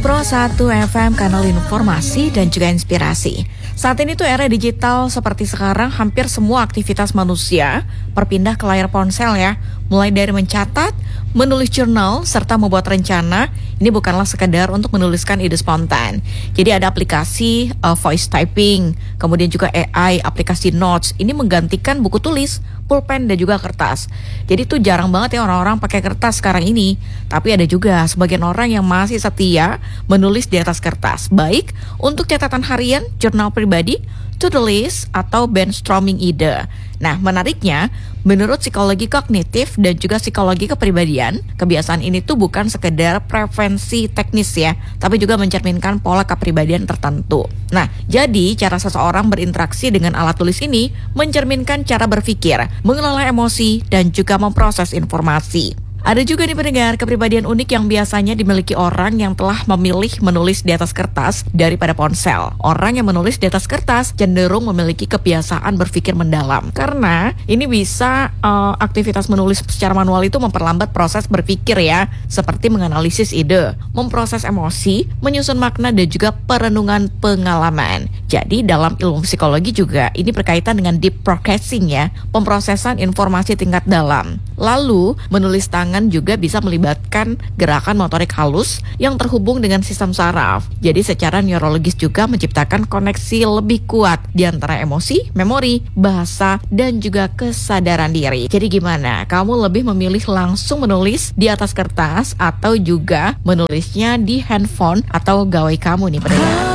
Pro 1 FM, kanal informasi dan juga inspirasi. Saat ini tuh era digital seperti sekarang, hampir semua aktivitas manusia berpindah ke layar ponsel ya. Mulai dari mencatat, menulis jurnal, serta membuat rencana. Ini bukanlah sekedar untuk menuliskan ide spontan. Jadi ada aplikasi voice typing, kemudian juga AI, aplikasi notes. Ini menggantikan buku tulis, pulpen dan juga kertas. Jadi tuh jarang banget ya orang-orang pakai kertas sekarang ini. Tapi ada juga sebagian orang yang masih setia menulis di atas kertas. Baik untuk catatan harian, jurnal pribadi, to-do list, atau brainstorming ide. Nah, menariknya, menurut psikologi kognitif dan juga psikologi kepribadian, kebiasaan ini tuh bukan sekedar preferensi teknis ya, tapi juga mencerminkan pola kepribadian tertentu. Nah, jadi cara seseorang berinteraksi dengan alat tulis ini mencerminkan cara berpikir, mengelola emosi, dan juga memproses informasi. Ada juga nih pendengar, kepribadian unik yang biasanya dimiliki orang yang telah memilih menulis di atas kertas daripada ponsel. Orang yang menulis di atas kertas cenderung memiliki kebiasaan berpikir mendalam. Karena ini bisa aktivitas menulis secara manual itu memperlambat proses berpikir ya, seperti menganalisis ide, memproses emosi, menyusun makna dan juga perenungan pengalaman. Jadi dalam ilmu psikologi juga ini berkaitan dengan deep processing ya, pemrosesan informasi tingkat dalam. Lalu menulis tangan juga bisa melibatkan gerakan motorik halus yang terhubung dengan sistem saraf. Jadi secara neurologis juga menciptakan koneksi lebih kuat di antara emosi, memori, bahasa, dan juga kesadaran diri. Jadi gimana? Kamu lebih memilih langsung menulis di atas kertas atau juga menulisnya di handphone atau gawai kamu nih pendengar?